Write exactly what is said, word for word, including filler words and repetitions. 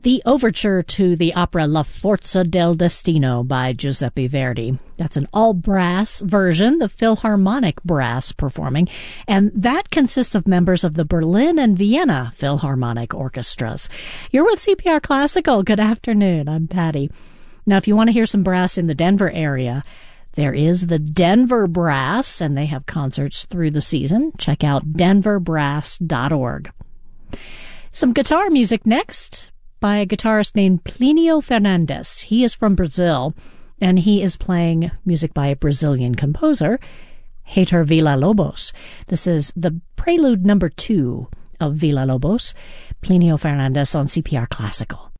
the overture to the opera La Forza del Destino by Giuseppe Verdi. That's an all-brass version, the Philharmonic Brass performing, and that consists of members of the Berlin and Vienna Philharmonic Orchestras. You're with C P R Classical. Good afternoon. I'm Patty. Now, if you want to hear some brass in the Denver area, there is the Denver Brass, and they have concerts through the season. Check out denver brass dot org. Some guitar music next by a guitarist named Plinio Fernandes. He is from Brazil, and he is playing music by a Brazilian composer, Heitor Villa-Lobos. This is the prelude number two of Villa-Lobos. Plinio Fernandes on C P R Classical.